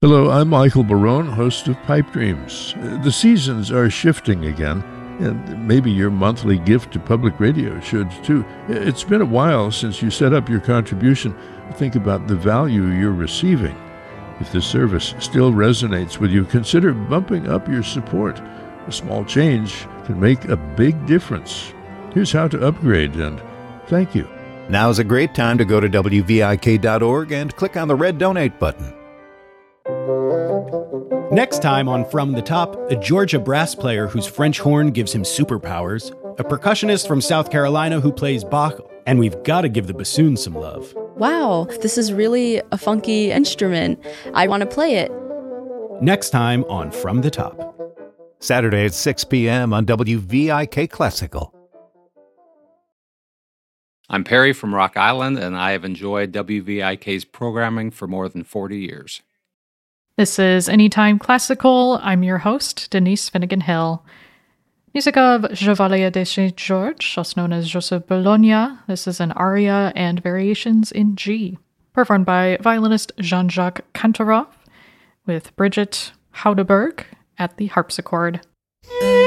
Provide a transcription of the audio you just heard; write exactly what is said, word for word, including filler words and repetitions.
Hello, I'm Michael Barone, host of Pipe Dreams. Uh, The seasons are shifting again, and maybe your monthly gift to public radio should too. It's been a while since you set up your contribution. Think about the value you're receiving. If this service still resonates with you, consider bumping up your support. A small change can make a big difference. Here's how to upgrade, and thank you. Now's a great time to go to W V I K dot org and click on the red donate button. Next time on From the Top, a Georgia brass player whose French horn gives him superpowers, a percussionist from South Carolina who plays Bach, and we've got to give the bassoon some love. Wow, this is really a funky instrument. I want to play it. Next time on From the Top. Saturday at six p.m. on W V I K Classical. I'm Perry from Rock Island, and I have enjoyed W V I K's programming for more than forty years. This is Anytime Classical. I'm your host, Denise Finnegan Hill. Music of Chevalier de Saint-Georges, also known as Joseph Bologna. This is an aria and variations in G, performed by violinist Jean-Jacques Kantorov with Bridget Houdeberg at the harpsichord.